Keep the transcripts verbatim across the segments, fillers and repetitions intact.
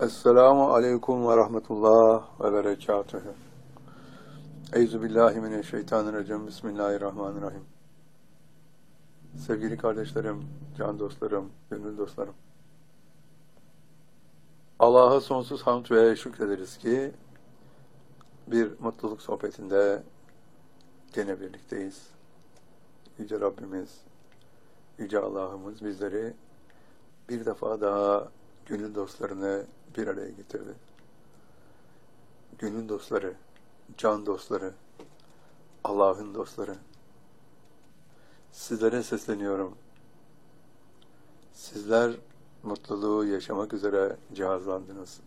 Esselamu aleyküm ve rahmetullah ve berekatühü. Euzubillahimineşşeytanirracim. Bismillahirrahmanirrahim. Sevgili kardeşlerim, can dostlarım, gönül dostlarım. Allah'a sonsuz hamd ve şükrederiz ki bir mutluluk sohbetinde gene birlikteyiz. Yüce Rabbimiz, Yüce Allah'ımız bizleri bir defa daha gönül dostlarını bir araya getirdi. Gönül dostları, can dostları, Allah'ın dostları. Sizlere sesleniyorum. Sizler mutluluğu yaşamak üzere cihazlandınız.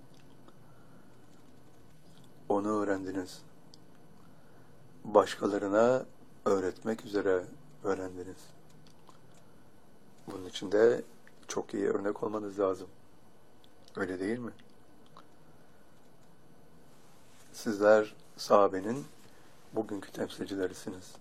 Onu öğrendiniz. Başkalarına öğretmek üzere öğrendiniz. Bunun için de çok iyi örnek olmanız lazım. Öyle değil mi? Sizler sahabenin bugünkü temsilcilerisiniz.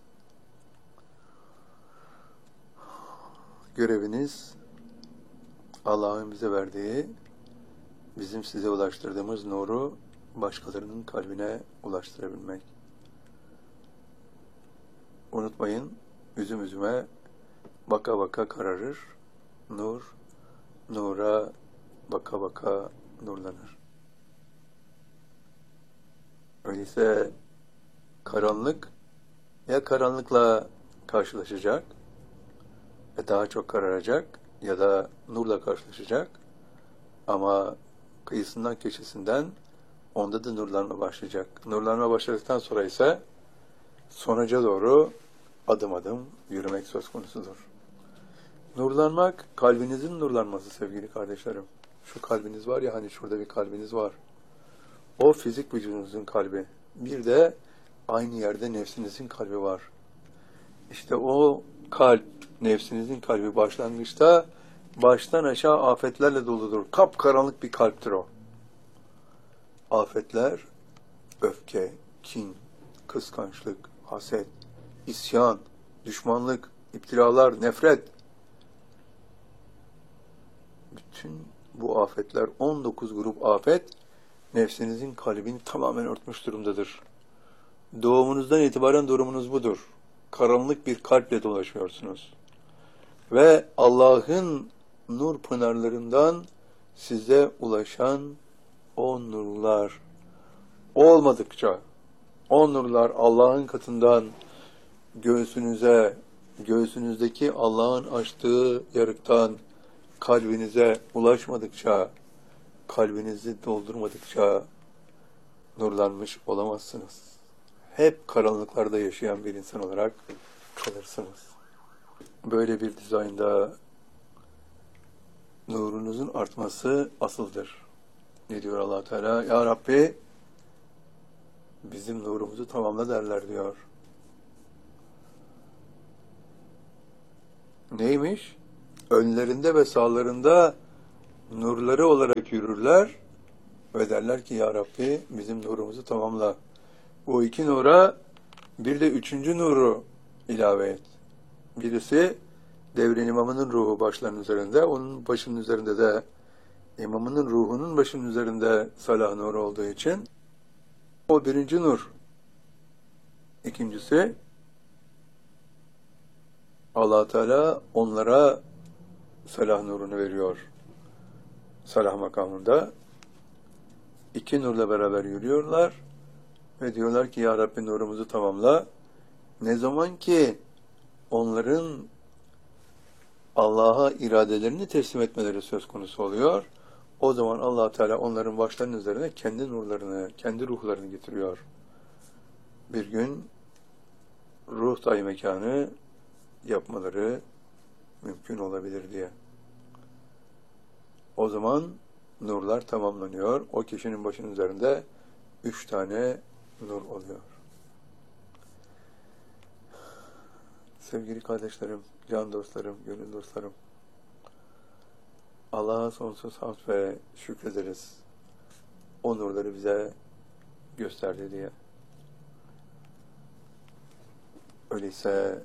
Göreviniz Allah'ın bize verdiği, bizim size ulaştırdığımız nuru başkalarının kalbine ulaştırabilmek. Unutmayın, üzüm üzüme baka baka kararır, nur, nura baka baka nurlanır. Öyleyse karanlık ya karanlıkla karşılaşacak ve daha çok kararacak ya da nurla karşılaşacak, ama kıyısından köşesinden onda da nurlanma başlayacak. Nurlanma başladıktan sonra ise sonuca doğru adım adım yürümek söz konusudur. Nurlanmak, kalbinizin nurlanması sevgili kardeşlerim. Şu kalbiniz var ya, hani şurada bir kalbiniz var. O fizik vücudunuzun kalbi. Bir de aynı yerde nefsinizin kalbi var. İşte o kalp, nefsinizin kalbi başlangıçta baştan aşağı afetlerle doludur. Kapkaranlık bir kalptir o. Afetler, öfke, kin, kıskançlık, haset, isyan, düşmanlık, iptilalar, nefret. Bütün bu afetler, on dokuz grup afet, nefsinizin kalbini tamamen örtmüş durumdadır. Doğumunuzdan itibaren durumunuz budur. Karanlık bir kalple dolaşıyorsunuz. Ve Allah'ın nur pınarlarından size ulaşan o nurlar olmadıkça, o nurlar Allah'ın katından göğsünüze, göğsünüzdeki Allah'ın açtığı yarıktan kalbinize ulaşmadıkça, kalbinizi doldurmadıkça nurlanmış olamazsınız. Hep karanlıklarda yaşayan bir insan olarak kalırsınız. Böyle bir dizaynda nurunuzun artması asıldır. Ne diyor Allah Teala? Ya Rabbi, bizim nurumuzu tamamla derler diyor. Neymiş? Önlerinde ve sağlarında nurları olarak yürürler ve derler ki ya Rabbi, bizim nurumuzu tamamla. O iki nura bir de üçüncü nuru ilave et. Birisi devrin imamının ruhu başlarının üzerinde, onun başının üzerinde de imamının ruhunun başının üzerinde salah nuru olduğu için o birinci nur. İkincisi, Allah Teala onlara salah nurunu veriyor. Salah makamında iki nurla beraber yürüyorlar ve diyorlar ki ya Rabbi, nurumuzu tamamla. Ne zaman ki onların Allah'a iradelerini teslim etmeleri söz konusu oluyor, o zaman Allah Teala onların başlarının üzerine kendi nurlarını, kendi ruhlarını getiriyor. Bir gün ruh dahi mekanı yapmaları mümkün olabilir diye. O zaman nurlar tamamlanıyor. O kişinin başının üzerinde üç tane nur oluyor. Sevgili kardeşlerim, can dostlarım, gönül dostlarım, Allah'a sonsuz hamd ve şükrederiz. O nurları bize gösterdi diye. Öyleyse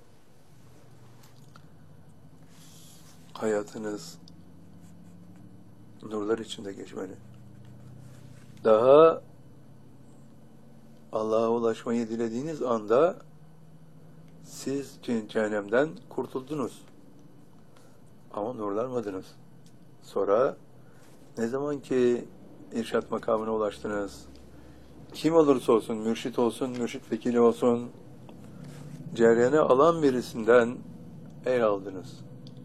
hayatınız nurlar içinde geçmeli. Daha Allah'a ulaşmayı dilediğiniz anda siz cehennemden kurtuldunuz. Ama nurlanmadınız. Sonra ne zaman ki irşat makamına ulaştınız, kim olursa olsun, mürşit olsun, mürşit vekili olsun, cereyana alan birisinden el aldınız.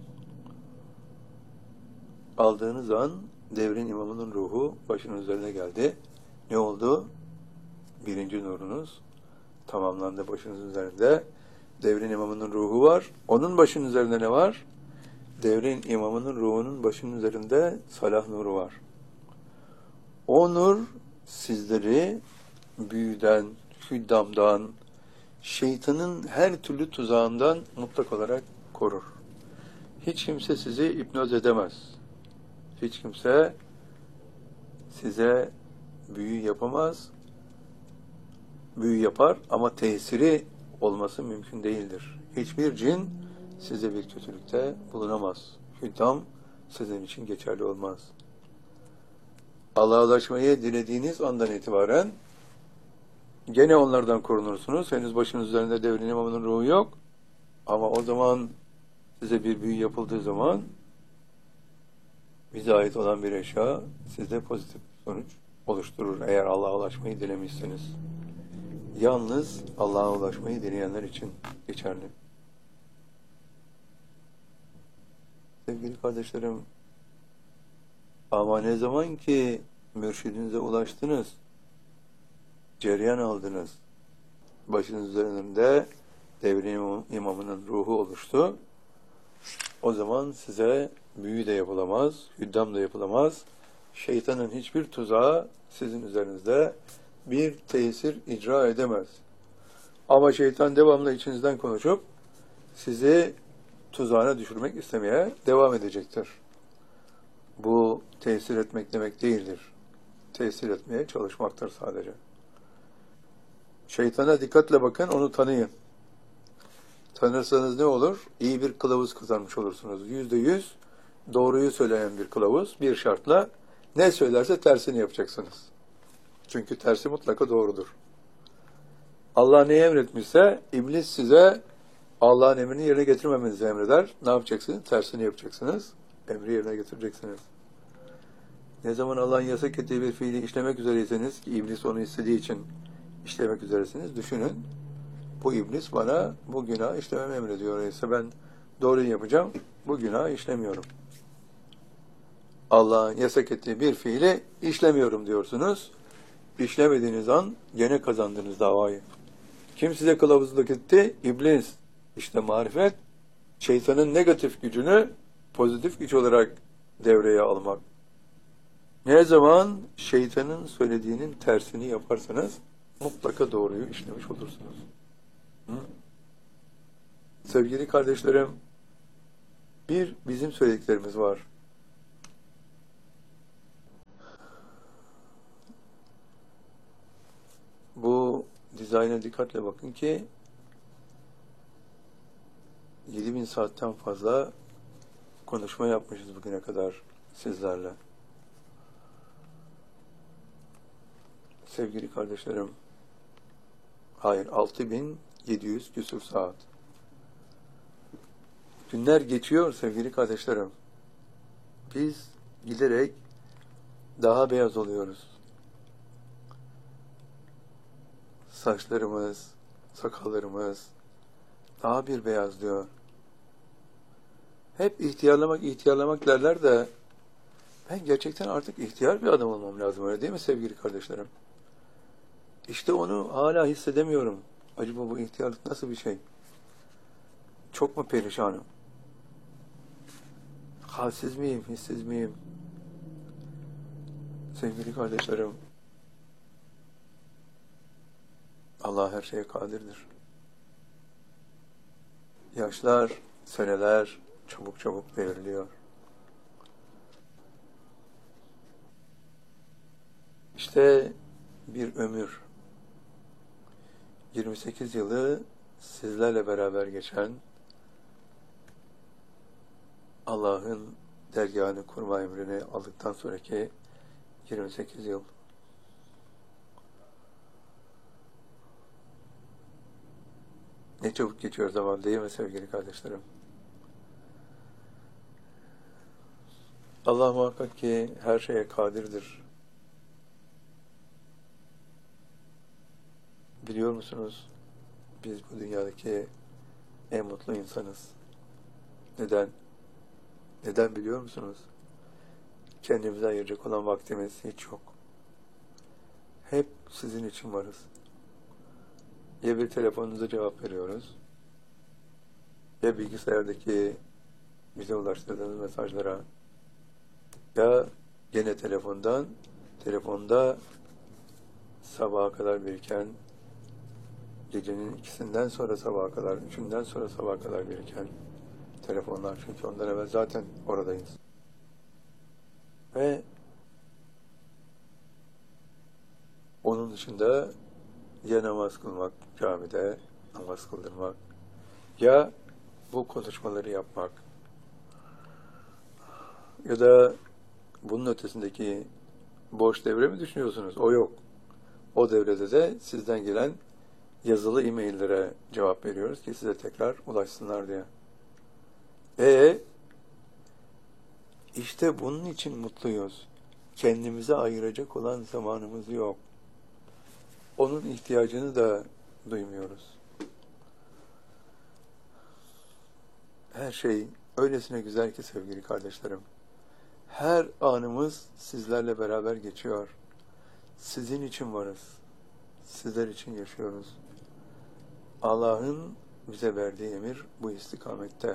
Aldığınız an devrin imamının ruhu başının üzerine geldi. Ne oldu? Birinci nurunuz tamamlandı başınız üzerinde. Devrin imamının ruhu var. Onun başının üzerinde ne var? Devrin imamının ruhunun başının üzerinde salah nuru var. O nur sizleri büyüden, hüddamdan, şeytanın her türlü tuzağından mutlak olarak korur. Hiç kimse sizi hipnoz edemez. Hiç kimse size büyü yapamaz. Büyü yapar ama tesiri olması mümkün değildir. Hiçbir cin size bir kötülükte bulunamaz. Hüddam sizin için geçerli olmaz. Allah'a ulaşmayı dilediğiniz andan itibaren gene onlardan korunursunuz. Henüz başınız üzerinde devrin imamının ruhu yok. Ama o zaman size bir büyü yapıldığı zaman bize ait olan bir eşya sizde pozitif sonuç oluşturur. Eğer Allah'a ulaşmayı dilemişseniz. Yalnız Allah'a ulaşmayı dileyenler için geçerli. Sevgili kardeşlerim, ama ne zaman ki mürşidinize ulaştınız, cereyan aldınız, başınız üzerinde devrin imamının ruhu oluştu, o zaman size büyü de yapılamaz, hüddam da yapılamaz, şeytanın hiçbir tuzağı sizin üzerinizde bir tesir icra edemez. Ama şeytan devamlı içinizden konuşup sizi tuzağına düşürmek istemeye devam edecektir. Bu tesir etmek demek değildir. Tesir etmeye çalışmaktır sadece. Şeytana dikkatle bakın, onu tanıyın. Tanırsanız ne olur? İyi bir kılavuz kazanmış olursunuz. Yüzde yüz doğruyu söyleyen bir kılavuz, bir şartla ne söylerse tersini yapacaksınız. Çünkü tersi mutlaka doğrudur. Allah neyi emretmişse iblis size Allah'ın emrini yerine getirmemenizi emreder. Ne yapacaksınız? Tersini yapacaksınız. Emri yerine getireceksiniz. Ne zaman Allah'ın yasak ettiği bir fiili işlemek üzereyseniz ki iblis onu istediği için işlemek üzeresiniz, düşünün. Bu iblis bana bu günah işlememi emrediyor. Öyleyse ben doğruyu yapacağım, bu günah işlemiyorum. Allah'ın yasak ettiği bir fiili işlemiyorum diyorsunuz. İşlemediğiniz an gene kazandınız davayı. Kim size kılavuzluk etti? İblis. İşte marifet, şeytanın negatif gücünü pozitif güç olarak devreye almak. Ne zaman şeytanın söylediğinin tersini yaparsanız mutlaka doğruyu işlemiş olursunuz. Hı? Sevgili kardeşlerim, bir bizim söylediklerimiz var. Bu dizayna dikkatle bakın ki yedi bin saatten fazla konuşma yapmışız bugüne kadar sizlerle. Sevgili kardeşlerim, hayır, altı bin yedi yüz küsur saat. Günler geçiyor sevgili kardeşlerim. Biz giderek daha beyaz oluyoruz. Saçlarımız, sakallarımız daha bir beyazlıyor. Hep ihtiyarlamak, ihtiyarlamak derler de ben gerçekten artık ihtiyar bir adam olmam lazım, öyle değil mi sevgili kardeşlerim? İşte onu hala hissedemiyorum. Acaba bu ihtiyarlık nasıl bir şey? Çok mu perişanım? Halsiz miyim, hissiz miyim? Sevgili kardeşlerim, Allah her şeye kadirdir. Yaşlar, seneler çabuk çabuk devriliyor. İşte bir ömür. yirmi sekiz yılı sizlerle beraber geçen, Allah'ın dergâhını kurma emrini aldıktan sonraki yirmi sekiz yıl. Ne çabuk geçiyor zaman, değil mi sevgili kardeşlerim? Allah muhakkak ki her şeye kadirdir. Biliyor musunuz? Biz bu dünyadaki en mutlu insanız. Neden? Neden biliyor musunuz? Kendimize ayıracak olan vaktimiz hiç yok. Hep sizin için varız. Ya bir telefonunuza cevap veriyoruz, ya bilgisayardaki bize ulaştırdığınız mesajlara, ya gene telefondan, telefonda sabaha kadar biriken, gecenin ikisinden sonra sabaha kadar, üçünden sonra sabaha kadar biriken telefonlar. Çünkü ondan evvel zaten oradayız. Ve onun dışında ya namaz kılmak, camide namaz kıldırmak, ya bu konuşmaları yapmak, ya da bunun ötesindeki boş devre mi düşünüyorsunuz? O yok. O devrede de sizden gelen yazılı e-maillere cevap veriyoruz ki size tekrar ulaşsınlar diye. E işte bunun için mutluyuz. Kendimize ayıracak olan zamanımız yok. Onun ihtiyacını da duymuyoruz. Her şey öylesine güzel ki sevgili kardeşlerim. Her anımız sizlerle beraber geçiyor. Sizin için varız. Sizler için yaşıyoruz. Allah'ın bize verdiği emir bu istikamette.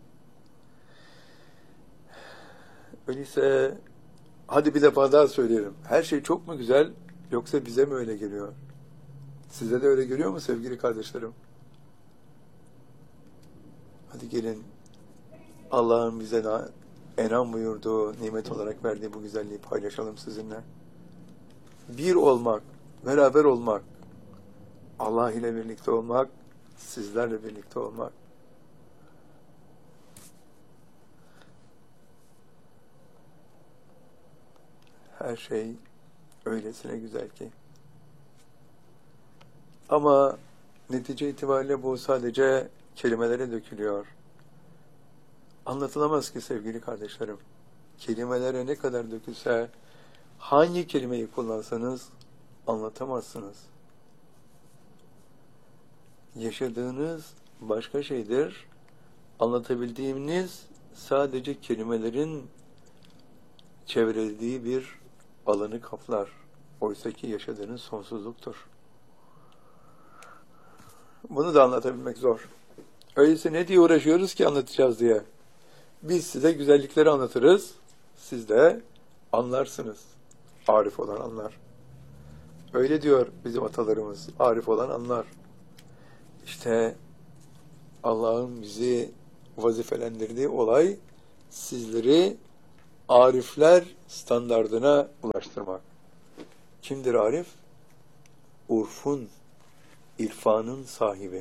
Öyleyse hadi bir defa daha söyleyelim. Her şey çok mu güzel, yoksa bize mi öyle geliyor? Size de öyle geliyor mu sevgili kardeşlerim? Hadi gelin, Allah'ın bize enam buyurduğu, nimet olarak verdiği bu güzelliği paylaşalım sizinle. Bir olmak, beraber olmak, Allah ile birlikte olmak, sizlerle birlikte olmak. Her şey öylesine güzel ki. Ama netice itibariyle bu sadece kelimelere dökülüyor. Anlatılamaz ki sevgili kardeşlerim. Kelimelere ne kadar dökülse, hangi kelimeyi kullansanız anlatamazsınız. Yaşadığınız başka şeydir. Anlatabildiğiniz sadece kelimelerin çevrelediği bir alanı kaplar. Oysa ki yaşadığınız sonsuzluktur. Bunu da anlatabilmek zor. Öyleyse ne diye uğraşıyoruz ki anlatacağız diye. Biz size güzellikleri anlatırız, siz de anlarsınız. Arif olan anlar. Öyle diyor bizim atalarımız, arif olan anlar. İşte Allah'ın bizi vazifelendirdiği olay, sizleri arifler standardına ulaştırmak. Kimdir arif? Urfun, irfanın sahibi.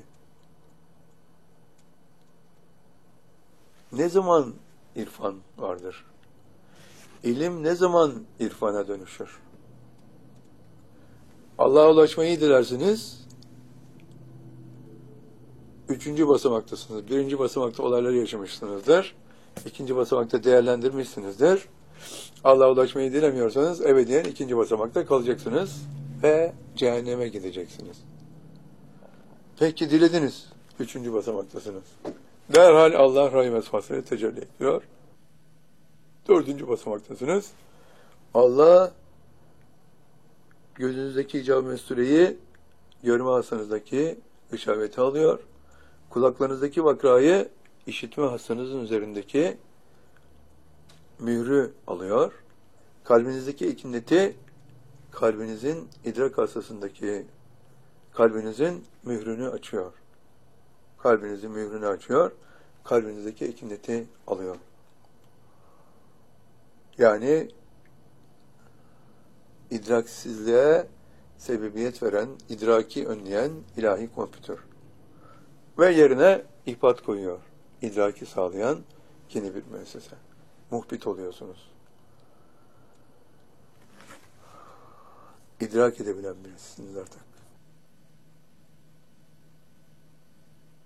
Ne zaman irfan vardır? İlim ne zaman irfana dönüşür? Allah'a ulaşmayı dilersiniz, üçüncü basamaktasınız. Birinci basamakta olayları yaşamışsınızdır. İkinci basamakta değerlendirmişsinizdir. Allah'a ulaşmayı dilemiyorsanız ebediyen ikinci basamakta kalacaksınız ve cehenneme gideceksiniz. Peki dilediniz, üçüncü basamaktasınız. Derhal Allah rahim esmasını tecelli ediyor. Dördüncü basamaktasınız. Allah gözünüzdeki icab-ı mestureyi, görme hastanızdaki gışaveti alıyor. Kulaklarınızdaki vakrayı, işitme hastanızın üzerindeki mührü alıyor. Kalbinizdeki ikinneti, kalbinizin idrak hastasındaki kalbinizin mührünü açıyor. Kalbinizin mührünü açıyor. Kalbinizdeki ikinneti alıyor. Yani idraksizliğe sebebiyet veren, idraki önleyen ilahi kompütür. Ve yerine ihbat koyuyor. İdraki sağlayan yeni bir müessese. Muhbit oluyorsunuz. İdrak edebilen birisiniz artık.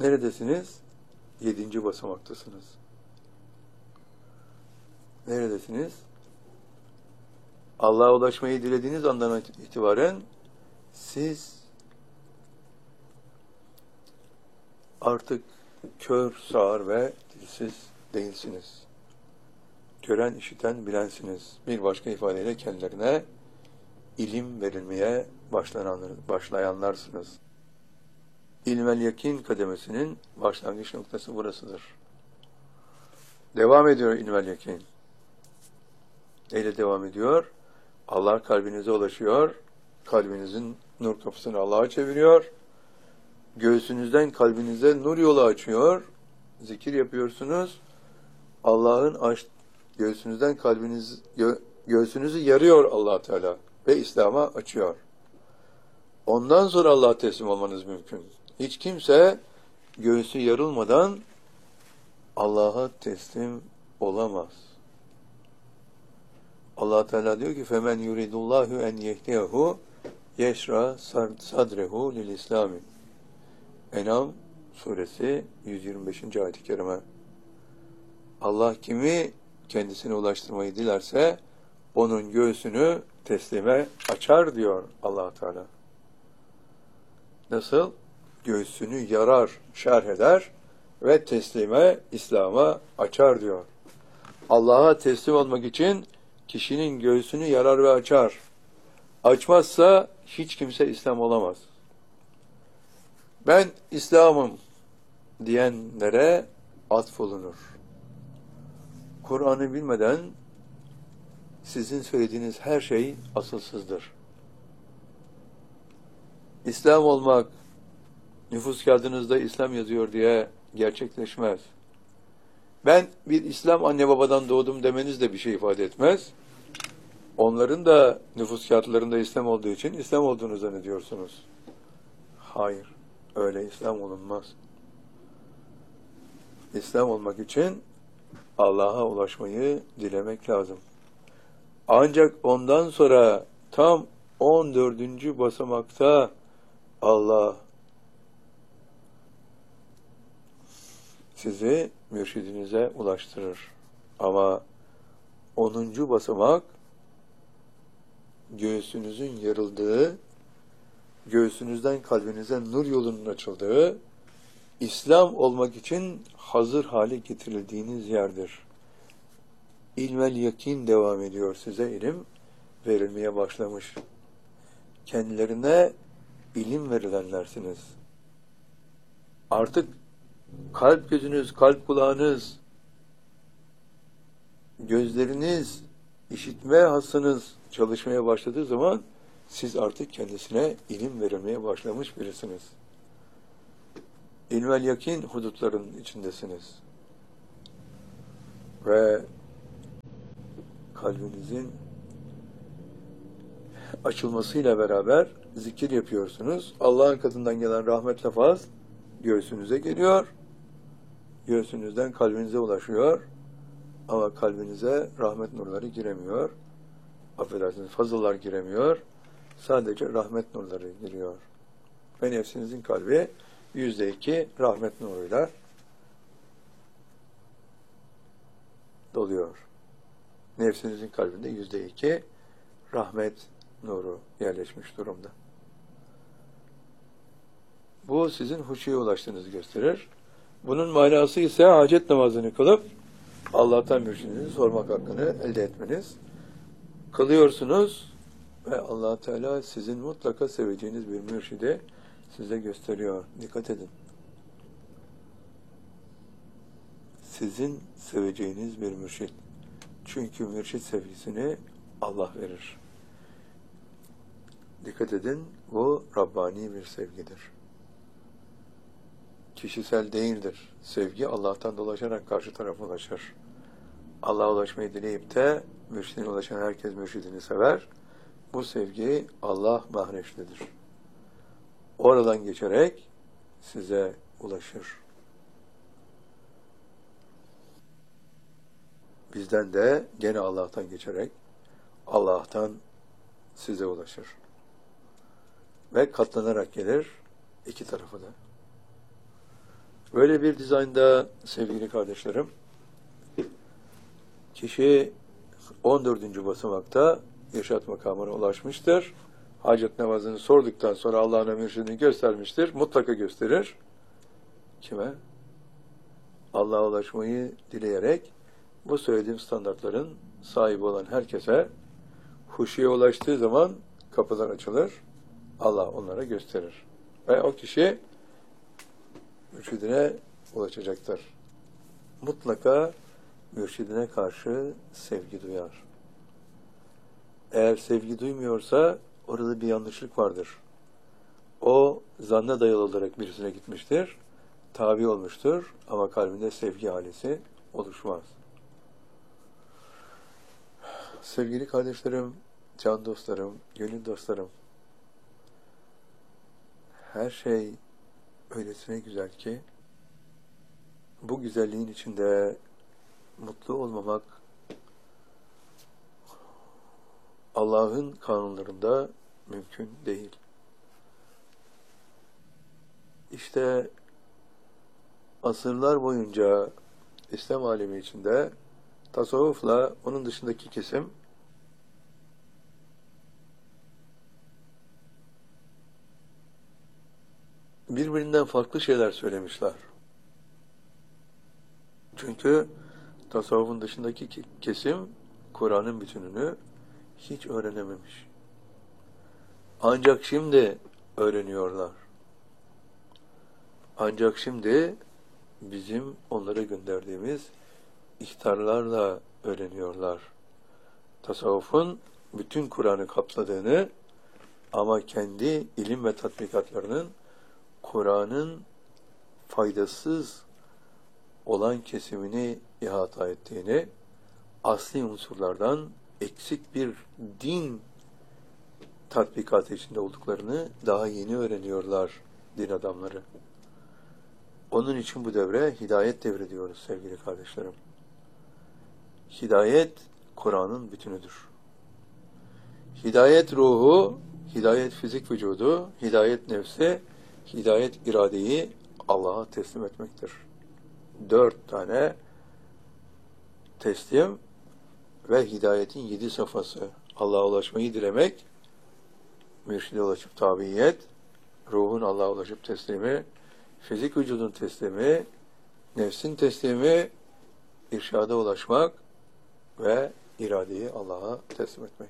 Neredesiniz? Yedinci basamaktasınız. Neredesiniz? Allah'a ulaşmayı dilediğiniz andan itibaren siz artık kör, sağır ve dilsiz değilsiniz. Gören, işiten, bilensiniz. Bir başka ifadeyle kendilerine ilim verilmeye başlayanlarsınız. İlmel yakin kademesinin başlangıç noktası burasıdır. Devam ediyor ilmel yakin. Neyle devam ediyor? Allah kalbinize ulaşıyor. Kalbinizin nur kapısını Allah'a çeviriyor. Göğsünüzden kalbinize nur yolu açıyor. Zikir yapıyorsunuz. Allah'ın aç, göğsünüzden kalbiniz, gö, göğsünüzü yarıyor Allah Teala ve İslam'a açıyor. Ondan sonra Allah'a teslim olmanız mümkün. Hiç kimse göğsü yarılmadan Allah'a teslim olamaz. Allah Teala diyor ki: "Femen yuridullahu en yehdiyehu yeşra sadrehu lil İslami." En'am suresi yüz yirmi beşinci ayet-i kerime. Allah kimi kendisine ulaştırmayı dilerse onun göğsünü teslime açar diyor Allah Teala. Nasıl? Göğsünü yarar, şerh eder ve teslime, İslam'a açar diyor. Allah'a teslim olmak için kişinin göğsünü yarar ve açar. Açmazsa hiç kimse İslam olamaz. Ben İslam'ım diyenlere atfolunur. Kur'an'ı bilmeden sizin söylediğiniz her şey asılsızdır. İslam olmak, nüfus kağıdınızda İslam yazıyor diye gerçekleşmez. Ben bir İslam anne babadan doğdum demeniz de bir şey ifade etmez. Onların da nüfus kağıtlarında İslam olduğu için İslam olduğunu zannediyorsunuz. Hayır, öyle İslam olunmaz. İslam olmak için Allah'a ulaşmayı dilemek lazım. Ancak ondan sonra tam on dördüncü basamakta Allah sizi mürşidinize ulaştırır. Ama onuncu basamak göğsünüzün yarıldığı, göğsünüzden kalbinize nur yolunun açıldığı, İslam olmak için hazır hale getirildiğiniz yerdir. İlmel yakin devam ediyor, size ilim verilmeye başlamış. Kendilerine ilim verilenlersiniz. Artık kalp gözünüz, kalp kulağınız, gözleriniz, işitme hassınız çalışmaya başladığı zaman siz artık kendisine ilim verilmeye başlamış birisiniz. İlmel yakin hudutlarının içindesiniz. Ve kalbinizin açılmasıyla beraber zikir yapıyorsunuz. Allah'ın katından gelen rahmetle faz göğsünüze geliyor. Göğsünüzden kalbinize ulaşıyor. Ama kalbinize rahmet nurları giremiyor. Affedersiniz, fazıllar giremiyor. Sadece rahmet nurları giriyor. Ve nefsinizin kalbi yüzde iki rahmet nuruyla doluyor. Nefsinizin kalbinde yüzde iki rahmet nuru yerleşmiş durumda. Bu sizin huşuya ulaştığınızı gösterir. Bunun manası ise hacet namazını kılıp Allah'tan mürşidinizi sormak hakkını elde etmeniz. Kılıyorsunuz ve Allah Teala sizin mutlaka seveceğiniz bir mürşidi size gösteriyor. Dikkat edin. Sizin seveceğiniz bir mürşid. Çünkü mürşid sevgisini Allah verir. Dikkat edin, bu Rabbani bir sevgidir. Kişisel değildir. Sevgi Allah'tan dolaşarak karşı tarafa ulaşır. Allah'a ulaşmayı dileyip de mürşidine ulaşan herkes mürşidini sever. Bu sevgi Allah mahreçlidir. Oradan geçerek size ulaşır. Bizden de gene Allah'tan geçerek Allah'tan size ulaşır. Ve katlanarak gelir iki tarafa da. Böyle bir dizaynda sevgili kardeşlerim, kişi on dördüncü basamakta irşat makamına ulaşmıştır. Hacet namazını sorduktan sonra Allah'ın mürşidini göstermiştir. Mutlaka gösterir. Kime? Allah'a ulaşmayı dileyerek bu söylediğim standartların sahibi olan herkese huşuya ulaştığı zaman kapılar açılır. Allah onlara gösterir. Ve o kişi mürşidine ulaşacaktır. Mutlaka mürşidine karşı sevgi duyar. Eğer sevgi duymuyorsa orada bir yanlışlık vardır. O zanna dayalı olarak birisine gitmiştir, tabi olmuştur ama kalbinde sevgi halisi oluşmaz. Sevgili kardeşlerim, can dostlarım, gönül dostlarım, her şey öylesine güzel ki bu güzelliğin içinde mutlu olmamak Allah'ın kanunlarında mümkün değil. İşte asırlar boyunca İslam alemi içinde tasavvufla onun dışındaki kesim birbirinden farklı şeyler söylemişler. Çünkü tasavvufun dışındaki kesim Kur'an'ın bütününü hiç öğrenememiş. Ancak şimdi öğreniyorlar. Ancak şimdi bizim onlara gönderdiğimiz ihtarlarla öğreniyorlar. Tasavvufun bütün Kur'an'ı kapsadığını ama kendi ilim ve tatbikatlarının Kur'an'ın faydasız olan kesimini ihata ettiğini, asli unsurlardan eksik bir din tatbikatı içinde olduklarını daha yeni öğreniyorlar din adamları. Onun için bu devre hidayet devri diyoruz sevgili kardeşlerim. Hidayet Kur'an'ın bütünüdür. Hidayet ruhu, hidayet fizik vücudu, hidayet nefsi, hidayet iradeyi Allah'a teslim etmektir. Dört tane teslim ve hidayetin yedi safhası. Allah'a ulaşmayı dilemek, mürşide ulaşıp tabiyet, ruhun Allah'a ulaşıp teslimi, fizik vücudun teslimi, nefsin teslimi, irşada ulaşmak ve iradeyi Allah'a teslim etmek.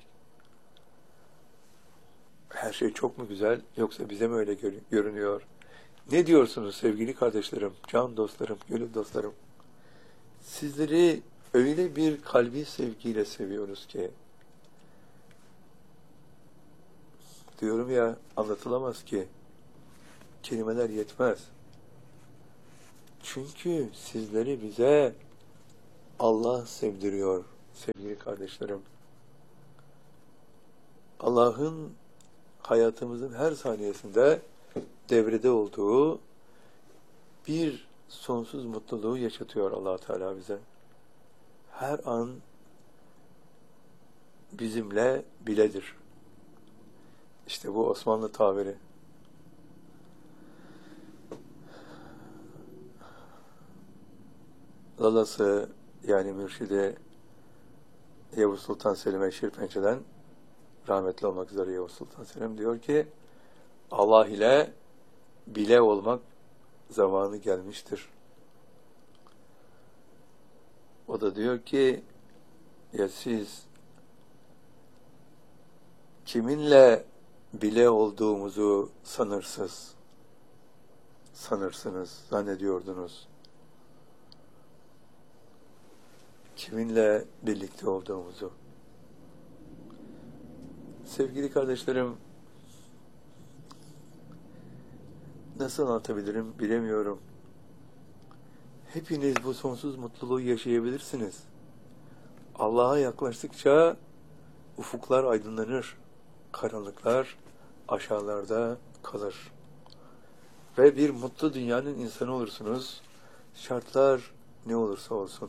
Her şey çok mu güzel, yoksa bize mi öyle görünüyor? Ne diyorsunuz sevgili kardeşlerim, can dostlarım, gönül dostlarım? Sizleri öyle bir kalbi sevgiyle seviyoruz ki, diyorum ya, anlatılamaz ki, kelimeler yetmez. Çünkü sizleri bize Allah sevdiriyor sevgili kardeşlerim. Allah'ın hayatımızın her saniyesinde devrede olduğu bir sonsuz mutluluğu yaşatıyor Allah Teala bize. Her an bizimle biledir. İşte bu Osmanlı tabiri. Lalası yani mürşidi Yavuz Sultan Selim'e Şirpençe'den rahmetli olmak üzere Yavuz Sultan Selim diyor ki Allah ile bile olmak zamanı gelmiştir. O da diyor ki ya siz kiminle bile olduğumuzu sanırsız, sanırsınız, zannediyordunuz. Kiminle birlikte olduğumuzu. Sevgili kardeşlerim, nasıl anlatabilirim bilemiyorum. Hepiniz bu sonsuz mutluluğu yaşayabilirsiniz. Allah'a yaklaştıkça ufuklar aydınlanır, karanlıklar aşağılarda kalır. Ve bir mutlu dünyanın insanı olursunuz. Şartlar ne olursa olsun.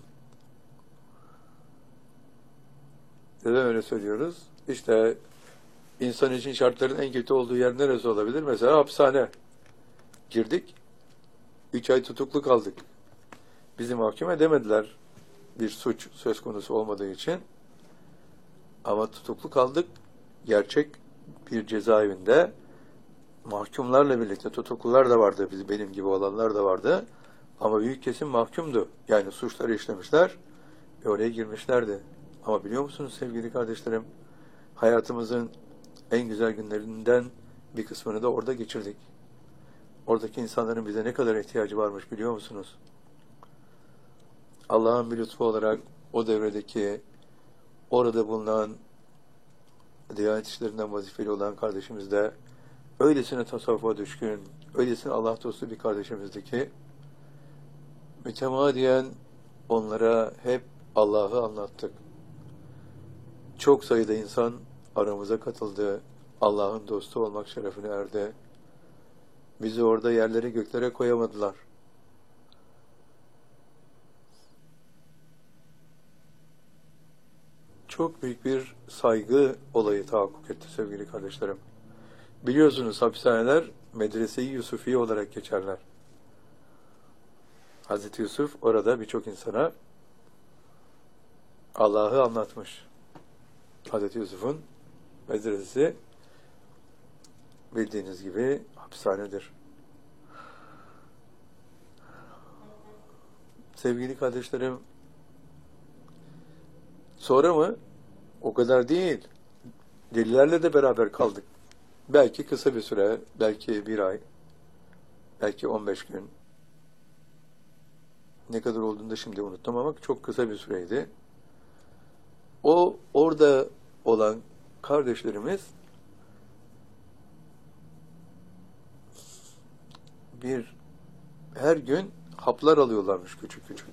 Neden öyle söylüyoruz? İşte insan için şartların en kötü olduğu yer neresi olabilir? Mesela hapishane. Girdik. Üç ay tutuklu kaldık. Bizi mahkum edemediler bir suç söz konusu olmadığı için. Ama tutuklu kaldık. Gerçek bir cezaevinde mahkumlarla birlikte tutuklular da vardı. Biz, benim gibi olanlar da vardı. Ama büyük kesim mahkumdu. Yani suçları işlemişler ve oraya girmişlerdi. Ama biliyor musunuz sevgili kardeşlerim, hayatımızın en güzel günlerinden bir kısmını da orada geçirdik. Oradaki insanların bize ne kadar ihtiyacı varmış biliyor musunuz? Allah'ın bir lütfu olarak o devredeki, orada bulunan, Diyanet işlerinden vazifeli olan kardeşimiz de öylesine tasavvufa düşkün, öylesine Allah dostu bir kardeşimizdi ki mütemadiyen onlara hep Allah'ı anlattık. Çok sayıda insan aramıza katıldı. Allah'ın dostu olmak şerefine erdi. Bizi orada yerlere göklere koyamadılar. Çok büyük bir saygı olayı tahakkuk etti sevgili kardeşlerim. Biliyorsunuz hapishaneler Medrese-i Yusufiye olarak geçerler. Hazreti Yusuf orada birçok insana Allah'ı anlatmış. Hazreti Yusuf'un medresesi bildiğiniz gibi hapishanedir. Sevgili kardeşlerim, sonra mı? O kadar değil. Delilerle de beraber kaldık. Belki kısa bir süre, belki bir ay, belki on beş gün. Ne kadar olduğunu da şimdi unuttum ama çok kısa bir süreydi. O orada olan kardeşlerimiz bir her gün haplar alıyorlarmış küçük küçük.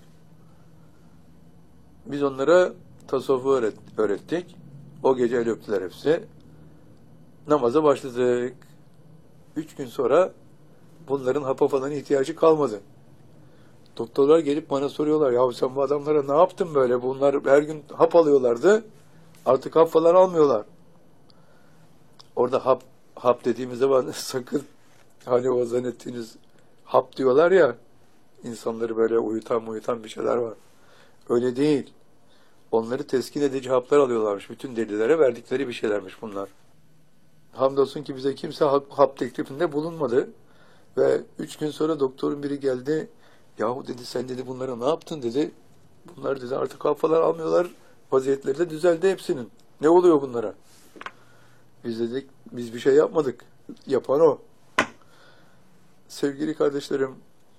Biz onlara tasavvufu öğret, öğrettik. O gece el öptüler hepsi. Namaza başladık. Üç gün sonra bunların hapa falan ihtiyacı kalmadı. Doktorlar gelip bana soruyorlar, ya sen bu adamlara ne yaptın böyle? Bunlar her gün hap alıyorlardı. Artık hap falan almıyorlar. Orada hap hap dediğimiz zaman sakın hani o zannettiğiniz hap diyorlar ya, insanları böyle uyutan uyutan bir şeyler var. Öyle değil. Onları teskin edici haplar alıyorlarmış. Bütün delilere verdikleri bir şeylermiş bunlar. Hamdolsun ki bize kimse hap, hap teklifinde bulunmadı. Ve üç gün sonra doktorun biri geldi. Yahu dedi, sen dedi bunlara ne yaptın dedi. Bunlar dedi artık hap falan almıyorlar. Vaziyetleri de düzeldi hepsinin. Ne oluyor bunlara? Biz dedik, biz bir şey yapmadık. Yapan o. Sevgili kardeşlerim,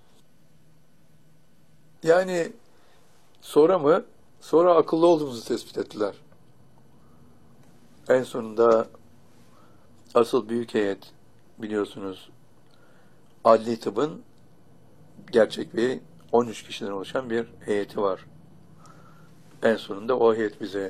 yani sonra mı? Sonra akıllı olduğumuzu tespit ettiler. En sonunda asıl büyük heyet, biliyorsunuz, Adli Tıbbın gerçek bir on üç kişiden oluşan bir heyeti var. En sonunda o heyet bize